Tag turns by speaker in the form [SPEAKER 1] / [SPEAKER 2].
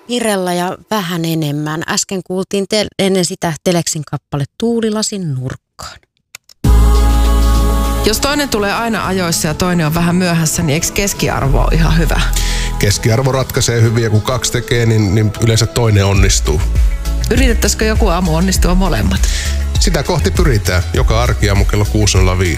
[SPEAKER 1] Mirella ja vähän enemmän. Äsken kuultiin ennen sitä Teleksin kappale Tuulilasin nurkkaan.
[SPEAKER 2] Jos toinen tulee aina ajoissa ja toinen on vähän myöhässä, niin eikö keskiarvo ole ihan hyvä?
[SPEAKER 3] Keskiarvo ratkaisee hyvin ja kun 2 tekee, niin yleensä toinen onnistuu.
[SPEAKER 2] Yritettäisikö joku aamu onnistua molemmat?
[SPEAKER 3] Sitä kohti pyritään. Joka arkiaamu kello 6.05.